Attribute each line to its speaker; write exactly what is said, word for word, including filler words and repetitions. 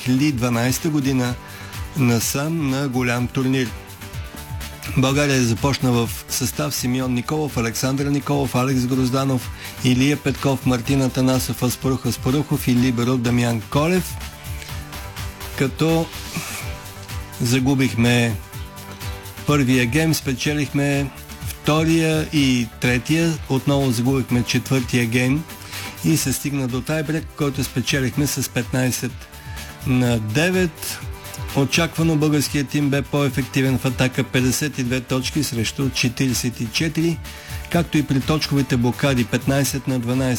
Speaker 1: хиляди и дванадесета година насам на голям турнир. България започна в състав Симеон Николов, Александър Николов, Алекс Грозданов, Илия Петков, Мартин Атанасов, Аспарух Аспарухов и либеро Дамян Колев, като загубихме първия гейм, спечелихме втория и третия, отново загубихме четвъртия гейм и се стигна до тайбрек, който спечелихме с петнадесет на девет. Очаквано българският тим бе по-ефективен в атака, петдесет и две точки срещу четиридесет и четири, както и при точковите блокади петнадесет на дванадесет.